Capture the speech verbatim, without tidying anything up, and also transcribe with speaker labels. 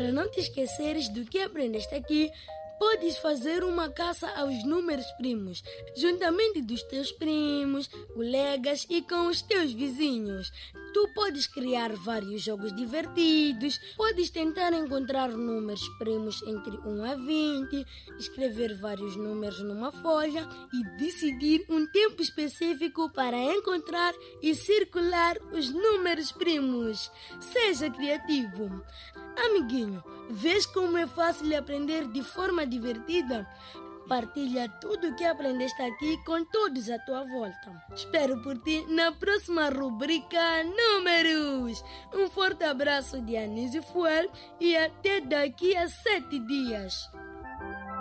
Speaker 1: Para não te esqueceres do que aprendeste aqui, podes fazer uma caça aos números primos, juntamente dos teus primos, colegas e com os teus vizinhos. Tu podes criar vários jogos divertidos, podes tentar encontrar números primos entre um a vinte, escrever vários números numa folha e decidir um tempo específico para encontrar e circular os números primos. Seja criativo. Amiguinho, vês como é fácil aprender de forma divertida? Partilha tudo o que aprendeste aqui com todos à tua volta. Espero por ti na próxima rubrica Números. Um forte abraço de Anísio Fuel e até daqui a sete dias.